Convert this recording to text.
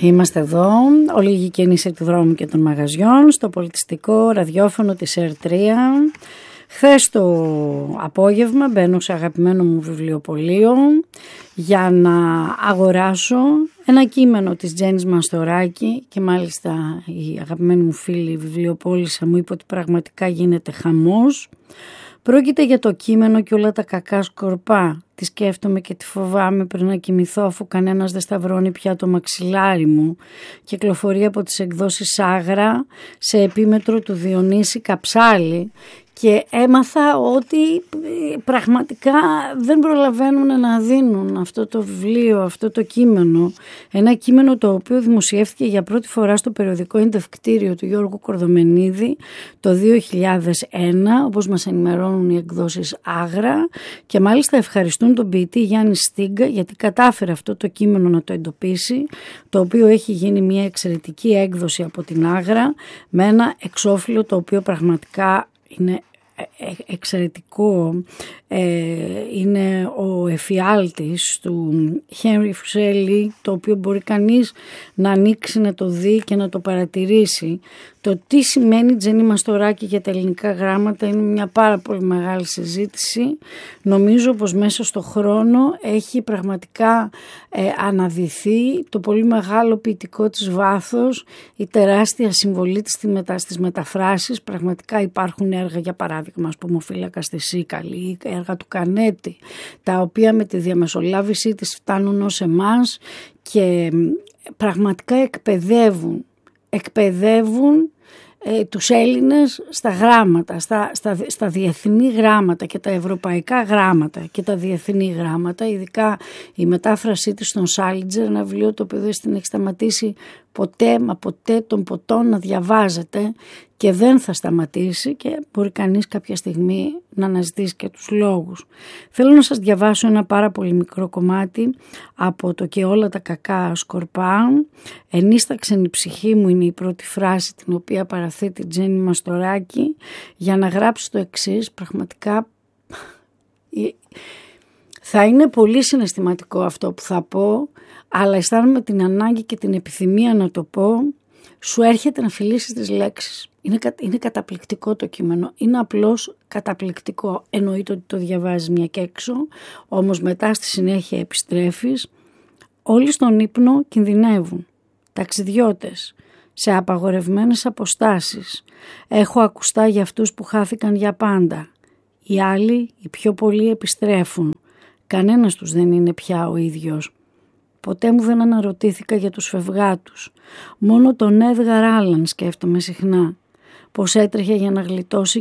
Είμαστε εδώ, όλη η κίνηση του δρόμου και των μαγαζιών, στο πολιτιστικό ραδιόφωνο της ΕΡΤ3. Χθες το απόγευμα μπαίνω σε αγαπημένο μου βιβλιοπωλείο για να αγοράσω ένα κείμενο της Τζέννης Μαστοράκη και μάλιστα η αγαπημένη μου φίλη η βιβλιοπόλησα μου είπε ότι πραγματικά γίνεται χαμός. Πρόκειται για το κείμενο «Και όλα τα κακά σκορπά». Τη σκέφτομαι και τη φοβάμαι πριν να κοιμηθώ, αφού κανένας δεν σταυρώνει πια το μαξιλάρι μου. Κυκλοφορεί από τις εκδόσεις Άγρα σε επίμετρο του Διονύση Καψάλη. Και έμαθα ότι πραγματικά δεν προλαβαίνουν να δίνουν αυτό το βιβλίο, αυτό το κείμενο. Ένα κείμενο το οποίο δημοσιεύτηκε για πρώτη φορά στο περιοδικό Εντευκτήριο του Γιώργου Κορδομενίδη το 2001, όπως μας ενημερώνουν οι εκδόσεις Άγρα, και μάλιστα ευχαριστούν τον ποιητή Γιάννη Στίγκα γιατί κατάφερε αυτό το κείμενο να το εντοπίσει, το οποίο έχει γίνει μια εξαιρετική έκδοση από την Άγρα με ένα εξώφυλλο το οποίο πραγματικά είναι εξαιρετικό. Είναι ο εφιάλτης του Χένρι Φουσέλη, το οποίο μπορεί κανείς να ανοίξει, να το δει και να το παρατηρήσει. Το τι σημαίνει Τζέννη Μαστοράκη για τα ελληνικά γράμματα είναι μια πάρα πολύ μεγάλη συζήτηση. Νομίζω πως μέσα στο χρόνο έχει πραγματικά αναδυθεί το πολύ μεγάλο ποιητικό της βάθος, η τεράστια συμβολή της στις μεταφράσεις. Πραγματικά υπάρχουν έργα, για παράδειγμα, ας πούμε, ο Φύλακας στη Σίκαλη, έργα του Κανέτη, τα οποία με τη διαμεσολάβησή της φτάνουν ως εμάς και πραγματικά εκπαιδεύουν τους Έλληνες στα γράμματα, στα διεθνή γράμματα και τα ευρωπαϊκά γράμματα και τα διεθνή γράμματα, ειδικά η μετάφρασή της στον Σάλιτζερ, ένα βιβλίο το οποίο δεν την έχει σταματήσει ποτέ, μα ποτέ των ποτών να διαβάζεται και δεν θα σταματήσει και μπορεί κανείς κάποια στιγμή να αναζητήσει και τους λόγους. Θέλω να σας διαβάσω ένα πάρα πολύ μικρό κομμάτι από το «Και όλα τα κακά σκορπά». «Ενίσταξεν η ψυχή μου» είναι η πρώτη φράση την οποία παραθέτει Τζέννη Μαστοράκη για να γράψει το εξής. Πραγματικά θα είναι πολύ συναισθηματικό αυτό που θα πω, αλλά αισθάνομαι την ανάγκη και την επιθυμία να το πω. Σου έρχεται να φιλήσεις τις λέξεις. Είναι καταπληκτικό το κείμενο. Είναι απλώς καταπληκτικό. Εννοείται ότι το διαβάζεις μια και έξω, όμως μετά στη συνέχεια επιστρέφεις. Όλοι στον ύπνο κινδυνεύουν. Ταξιδιώτες σε απαγορευμένες αποστάσεις. Έχω ακουστά για αυτούς που χάθηκαν για πάντα. Οι άλλοι, οι πιο πολλοί, επιστρέφουν. Κανένας τους δεν είναι πια ο ίδιος. Ποτέ μου δεν αναρωτήθηκα για τους φευγάτους. Μόνο τον Έδγαρ Άλαν σκέφτομαι συχνά. Πως έτρεχε για να γλιτώσει